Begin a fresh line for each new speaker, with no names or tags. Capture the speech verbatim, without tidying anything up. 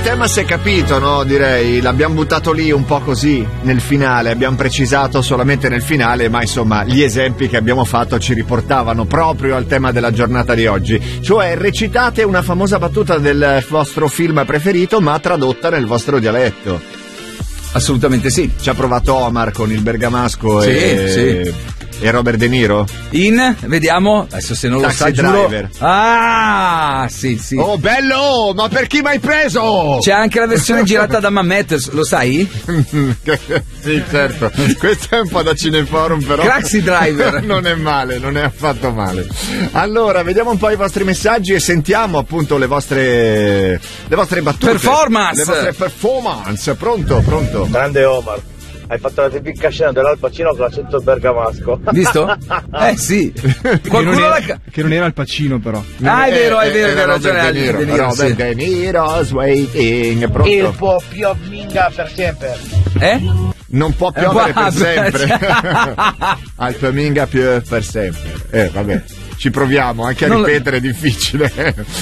il tema si è capito, no? Direi, l'abbiamo buttato lì un po' così nel finale, abbiamo precisato solamente nel finale, ma insomma gli esempi che abbiamo fatto ci riportavano proprio al tema della giornata di oggi, cioè recitate una famosa battuta del vostro film preferito ma tradotta nel vostro dialetto.
Assolutamente sì.
Ci ha provato Omar con il bergamasco
sì,
e...
sì.
E Robert De Niro?
In, vediamo, adesso se non
Taxi
lo sa giuro.
Driver.
Ah, sì, sì.
Oh, bello! Ma per chi m'hai preso?
C'è anche la versione girata da Mamet, lo sai?
Sì, certo. Questo è un po' da Cineforum, però.
Taxi Driver.
Non è male, non è affatto male. Allora, vediamo un po' i vostri messaggi e sentiamo appunto le vostre le vostre battute.
Performance.
Le vostre performance. Pronto, pronto.
Grande Omar. Hai fatto la tipica scena dell'Al Pacino con l'accento bergamasco.
Visto? Eh sì.
Che non, era, ca- che non era Al Pacino però.
Ah, è vero, è vero, hai ragione.
De Niro, De Niro, Robert De Niro's waiting. Pronto?
Il può piovinga per sempre.
Eh?
Non può piovere
eh,
per sempre. Al piovinga piove per sempre. Eh, vabbè. Ci proviamo, anche a
non
ripetere è difficile.